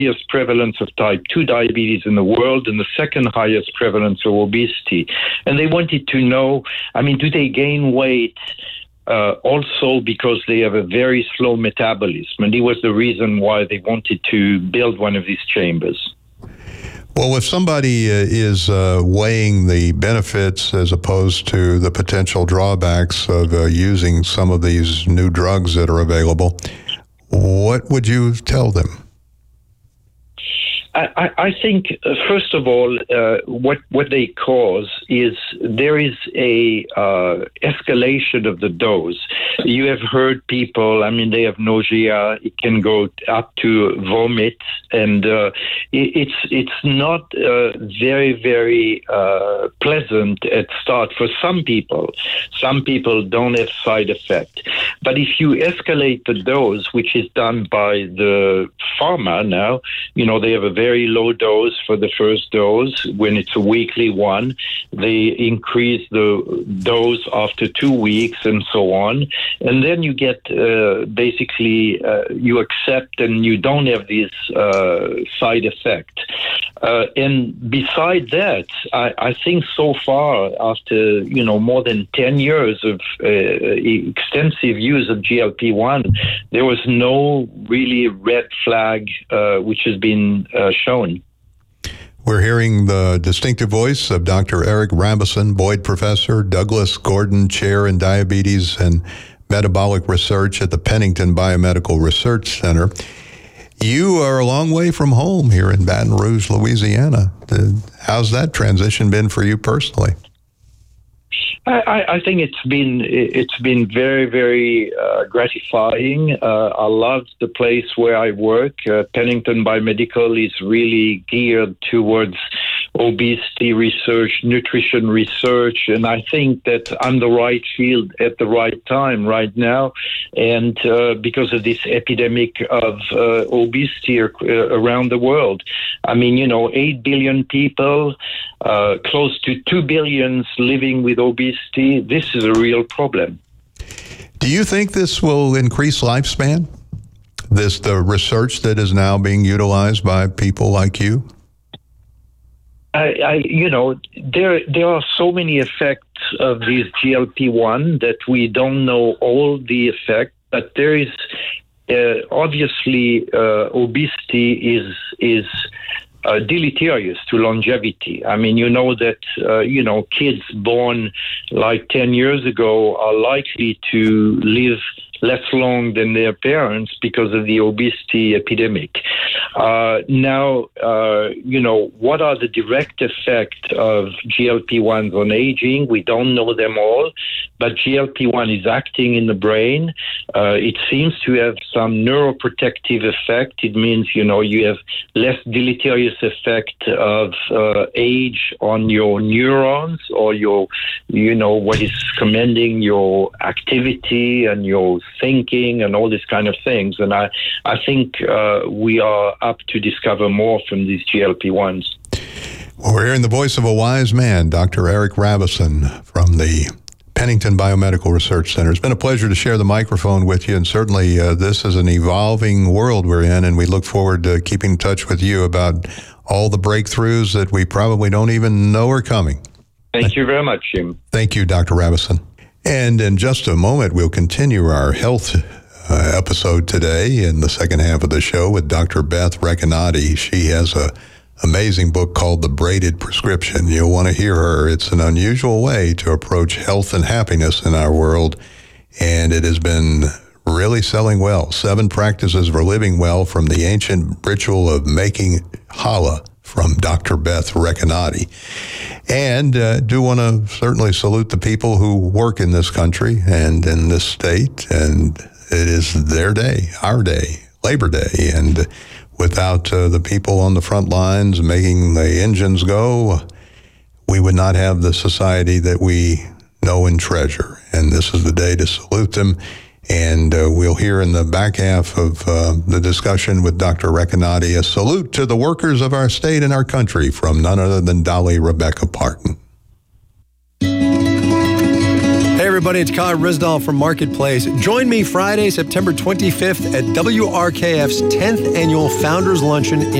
highest prevalence of type 2 diabetes in the world and the second highest prevalence of obesity. And they wanted to know, do they gain weight also because they have a very slow metabolism? And it was the reason why they wanted to build one of these chambers. Well, if somebody is weighing the benefits as opposed to the potential drawbacks of using some of these new drugs that are available, what would you tell them? I think, first of all, what they cause is there is a escalation of the dose. You have heard people, they have nausea. It can go up to vomit, and it's not very, very pleasant at start for some people. Some people don't have side effect. But if you escalate the dose, which is done by the pharma now, they have a very low dose for the first dose. When it's a weekly one, they increase the dose after 2 weeks and so on. And then you get basically you accept and you don't have this side effect. And beside that, I think so far, after more than 10 years of extensive use of GLP-1, there was no really red flag which has been shown. We're hearing the distinctive voice of Dr. Eric Rabison, Boyd Professor, Douglas Gordon Chair in Diabetes and Metabolic Research at the Pennington Biomedical Research Center. You are a long way from home here in Baton Rouge, Louisiana. How's that transition been for you personally? I think it's been very, very gratifying. I love the place where I work. Pennington Biomedical is really geared towards obesity research, nutrition research, and I think that I'm the right field at the right time right now. And because of this epidemic of obesity around the world, 8 billion people, close to 2 billion living with obesity. This is a real problem. Do you think this will increase lifespan? The research that is now being utilized by people like you? There are so many effects of these GLP-1 that we don't know all the effects, but there is obviously obesity is deleterious to longevity. That, kids born like 10 years ago are likely to live less long than their parents because of the obesity epidemic. What are the direct effects of GLP-1s on aging? We don't know them all, but GLP-1 is acting in the brain. It seems to have some neuroprotective effect. It means, you have less deleterious effect of age on your neurons or what is commanding your activity and your thinking and all these kind of things. And I think we are up to discover more from these GLP-1s. Well, we're hearing the voice of a wise man, Dr. Eric Rabison from the Pennington Biomedical Research Center. It's been a pleasure to share the microphone with you, and certainly this is an evolving world we're in, and we look forward to keeping in touch with you about all the breakthroughs that we probably don't even know are coming. Thank you very much, Jim. Thank you, Dr. Rabison. And in just a moment, we'll continue our health episode today in the second half of the show with Dr. Beth Recanati. She has an amazing book called The Braided Prescription. You'll want to hear her. It's an unusual way to approach health and happiness in our world, and it has been really selling well. 7 practices for living well from the ancient ritual of making challah from Dr. Beth Recanati. And do want to certainly salute the people who work in this country and in this state, and it is their day, our day, Labor Day, and without the people on the front lines making the engines go, we would not have the society that we know and treasure. And this is the day to salute them. And we'll hear in the back half of the discussion with Dr. Recanati a salute to the workers of our state and our country from none other than Dolly Rebecca Parton. Hey everybody, it's Kyle Risdall from Marketplace. Join me Friday, September 25th at WRKF's 10th Annual Founders Luncheon in